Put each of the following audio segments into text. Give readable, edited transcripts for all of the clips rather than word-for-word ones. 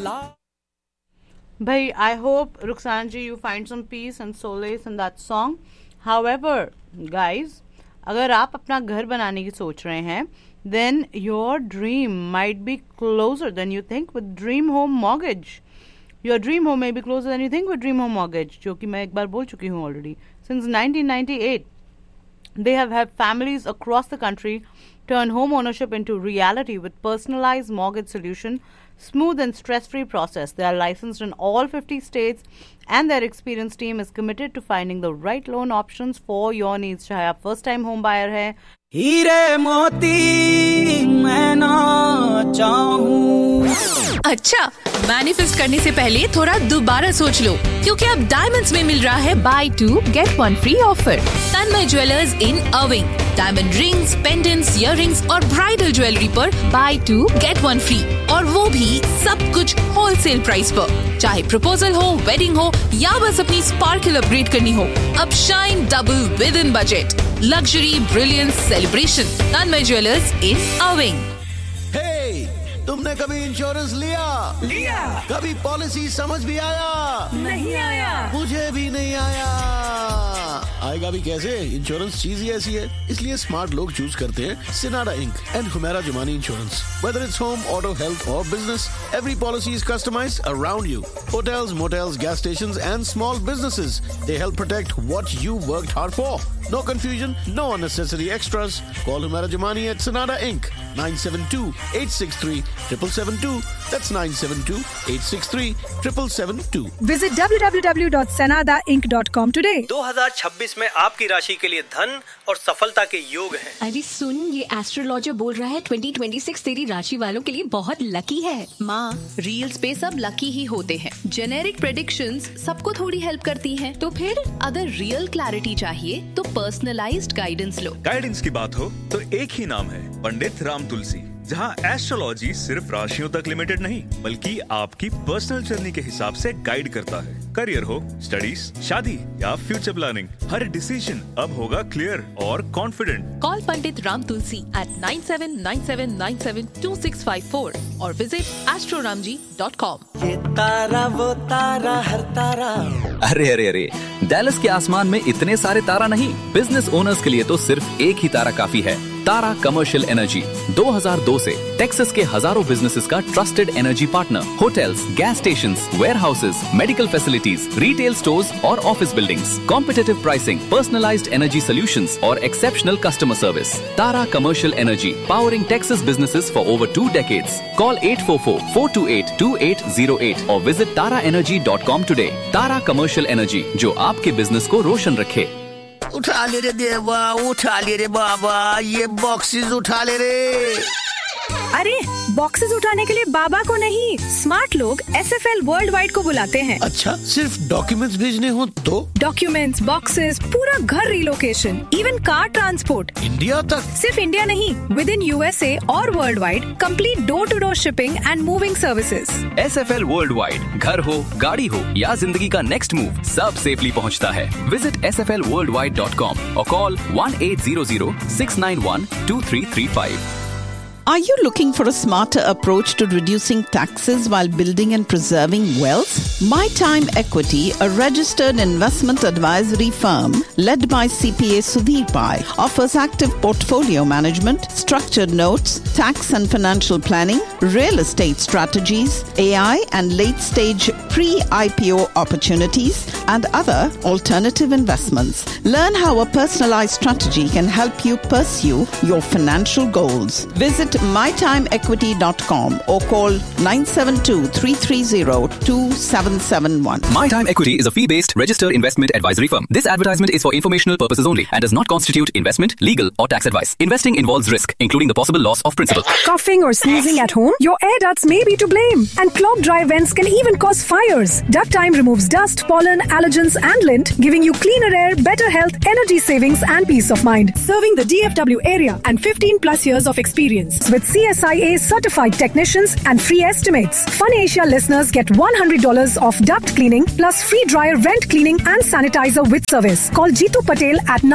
Bhai, I hope, Rukhsana ji, you find some peace and solace in that song. However, guys, अगर आप अपना घर बनाने की सोच रहे हैं, then your dream might be closer than you think with Dream Home Mortgage. Your dream home may be closer than you think with Dream Home Mortgage, जो कि मैं एक बार बोल चुकी हूँ already. Since 1998, they have helped families across the country turn home ownership into reality with personalized mortgage solution, smooth and stress-free process. They are licensed in all 50 states and their experienced team is committed to finding the right loan options for your needs. चाहे आप first time home buyer हैं, हीरे मोती मैं ना चाहूं। अच्छा, manifest करने से पहले थोड़ा दोबारा सोच लो, क्योंकि अब डायमंड्स में मिल रहा है बाय 2 गेट 1 फ्री ऑफर। तन्मय ज्वेलर्स इन अविंग डायमंड रिंग्स, पेंडेंट्स, इयररिंग्स और ब्राइडल ज्वेलरी पर बाय 2 गेट 1 फ्री, और वो भी सब कुछ होलसेल प्राइस पर। चाहे प्रपोजल हो, वेडिंग हो या बस अपनी स्पार्कल अपग्रेड करनी हो, अब shine double with in budget. Luxury, brilliance, celebration. Tanmay jewellers इन अविंग। तुमने कभी इंश्योरेंस लिया? कभी पॉलिसी समझ भी आया? नहीं आया। मुझे भी नहीं आया। आएगा भी कैसे? इंश्योरेंस चीज ही ऐसी है, इसलिए स्मार्ट लोग चूज करते हैं सिनाडा ink and Humaira Jumani insurance. Whether it's home, auto, health or business, every policy is customized around you. Hotels, motels, gas stations and small businesses, they help protect what you worked hard for. No confusion, no unnecessary extras. Call Humera Jumani at Sanada Inc. 972-863-7772. That's 972-863-7772. Visit www.sanadainc.com today. 2026 में आपकी राशि के लिए धन और सफलता के योग हैं। अरे सुन, ये एस्ट्रोलॉजर बोल रहा है 2026 तेरी राशि वालों के लिए बहुत लकी है। माँ, रील्स पे सब लकी ही होते हैं। जेनेरिक प्रेडिक्शंस सबको थोड़ी हेल्प करती हैं। तो फिर अगर रियल क्लैरिटी चाहिए तो पर्सनलाइज्ड गाइडेंस लो। गाइडेंस की बात हो तो एक ही नाम है, पंडित राम तुलसी, जहां एस्ट्रोलॉजी सिर्फ राशियों तक लिमिटेड नहीं, बल्कि आपकी पर्सनल जर्नी के हिसाब से गाइड करता है। करियर हो, स्टडीज, शादी या फ्यूचर प्लानिंग, हर डिसीजन अब होगा क्लियर और confident. Call Pandit Ram Tulsi at 9797972654 और विजिट astroramji.com। ये तारा वो तारा हर तारा। अरे डैलस के आसमान में इतने सारे तारा नहीं, बिजनेस ओनर्स के लिए तो सिर्फ एक ही तारा काफी है। तारा कमर्शियल एनर्जी 2002 से टेक्सास के हजारों बिजनेसेस का trusted energy partner. Hotels, gas stations, warehouses, medical facilities, retail stores और office buildings, competitive pricing, personalised energy solutions और exceptional customer service. Tara commercial energy, powering Texas businesses for over 2 decades. Call 844-428-2808 और visit taraenergy.com today. तारा commercial energy, जो आपके business को रोशन रखे। उठा ले रे देवा, उठा ले रे बाबा, ये बॉक्सेस उठा ले रे। अरे बॉक्सेस उठाने के लिए बाबा को नहीं, स्मार्ट लोग SFL वर्ल्ड वाइड को बुलाते हैं। अच्छा, सिर्फ डॉक्यूमेंट्स भेजने हो तो? डॉक्यूमेंट्स, बॉक्सेस, पूरा घर relocation, even car transport, India तक? सिर्फ इंडिया नहीं, विद इन USA और world wide, complete door to door shipping and moving services. SFL world wide, घर हो, गाड़ी हो या जिंदगी का नेक्स्ट मूव, सब सेफली पहुंचता है। विजिट sflworldwide.com और call 1800-691-2335। Are you looking for a smarter approach to reducing taxes while building and preserving wealth? My Time Equity, a registered investment advisory firm led by CPA Sudhir Pai, offers active portfolio management, structured notes, tax and financial planning, real estate strategies, AI and late-stage pre-IPO opportunities, and other alternative investments. Learn how a personalized strategy can help you pursue your financial goals. Visit mytimeequity.com or call 972-330-2771. My Time Equity is a fee-based registered investment advisory firm. This advertisement is for informational purposes only and does not constitute investment, legal or tax advice. Investing involves risk, including the possible loss of principal. Coughing or sneezing at home? Your air ducts may be to blame. And clogged dry vents can even cause fires. Duct Time removes dust, pollen, allergens and lint, giving you cleaner air, better health, energy savings and peace of mind. Serving the DFW area and 15 plus years of experience. With CSIA certified technicians and free estimates. Fun Asia listeners get $100 off duct cleaning plus free dryer vent cleaning and sanitizer with service. Call Jeetu Patel at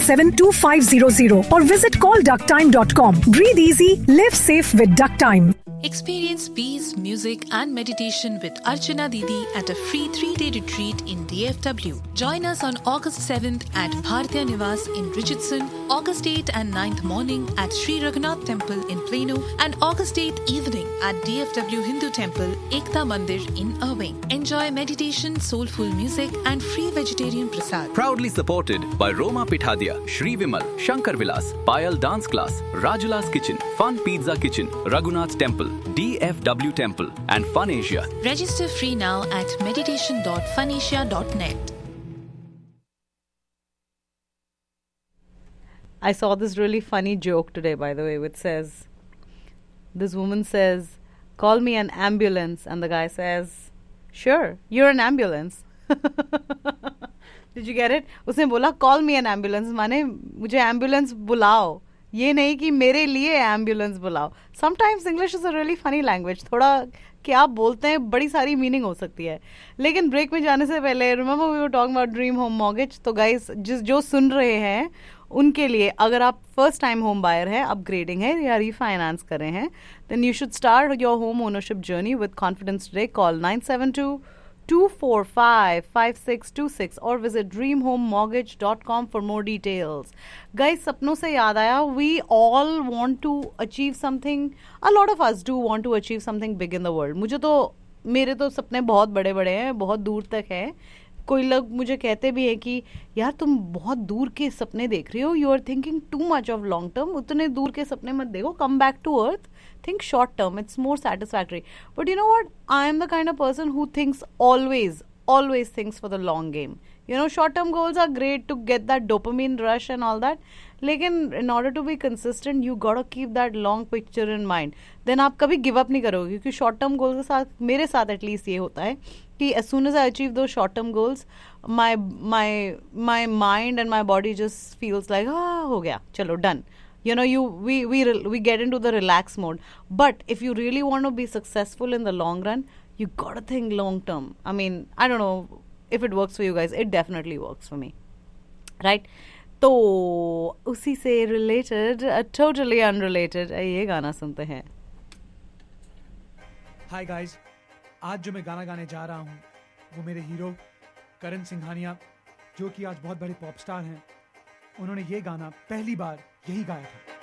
972-877-2500 or visit callducttime.com. Breathe easy, live safe with Duct Time. Experience peace, music and meditation with Archana Didi at a free 3-day retreat in DFW. Join us on August 7th at Bhartiya Niwas in Richardson, August 8th and 9th morning at Sri Raghunath Temple in Plano, and August 8th evening at DFW Hindu Temple, Ekta Mandir in Irving. Enjoy meditation, soulful music and free vegetarian prasad. Proudly supported by Roma Pithadia, Shri Vimal, Shankar Vilas, Payal Dance Class, Rajula's Kitchen, Fun Pizza Kitchen, Raghunath Temple, DFW Temple and Fun Asia. Register free now at meditation.funasia.net. I saw this really funny joke today, by the way, which says, this woman says, call me an ambulance. And the guy says, sure, you're an ambulance. Did you get it? उसने बोला call me an ambulance माने मुझे ambulance बुलाओ, ये नहीं कि मेरे लिए ambulance बुलाओ. Sometimes English is a really funny language. थोड़ा क्या आप बोलते हैं बड़ी सारी मीनिंग हो सकती है. लेकिन ब्रेक में जाने से पहले remember we were talking about dream home mortgage. तो guys जो सुन रहे हैं उनके लिए, अगर आप फर्स्ट टाइम होम बायर है, अपग्रेडिंग है या रीफाइनेंस कर रहे हैं, then you should start your home ownership journey with confidence today. Call 972-245-5626 or visit dreamhomemortgage.com for more details. Guys, सपनों से याद आया, we all want to achieve something. A lot of us do want to achieve something big in the world. मेरे तो सपने बहुत बड़े बड़े हैं, बहुत दूर तक हैं. कोई लोग मुझे कहते भी हैं कि यार तुम बहुत दूर के सपने देख रही हो, you are thinking too much of long term, उतने दूर के सपने मत देखो, come back to earth, think short term, it's more satisfactory. But you know what, I am the kind of person who thinks always thinks for the long game. You know, short term goals are great to get that dopamine rush and all that, लेकिन in order to be consistent you gotta keep that long picture in mind. Then आप कभी give up नहीं करोगे, क्योंकि short term goals के साथ, मेरे साथ at least ये होता है कि as soon as I achieve those short term goals, my mind and my body just feels like हो गया, चलो done. You know, we get into the relax mode. But if you really want to be successful in the long run, you gotta think long term. I mean, I don't know if it works for you guys. It definitely works for me, right? तो उसी से related, totally unrelated, ये गाना सुनते हैं. Hi guys, आज जो मैं गाना गाने जा रहा हूँ वो मेरे हीरो करण सिंघानिया, जो कि आज बहुत बड़े पॉप स्टार हैं, उन्होंने ये गाना पहली बार यही गाया था.